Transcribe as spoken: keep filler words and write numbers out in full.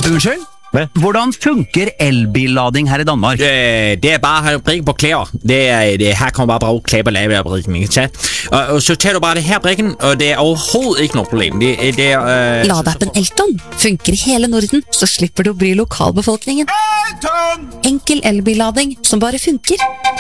Unnskyld? Hvad? Hvordan funker elbillading her i Danmark? Øh, det er bare at prikke på klæder. Det er, det, her kommer bare på klæber lave af brikken, ikke sant? Og, og så tager du bare det her brikken, og det er overhovedet ikke noe problem. Det, det er... Øh, Ladeappen Elton funker i hele Norden, så slipper du å bry lokalbefolkningen. Enkel elbillading som bare funker.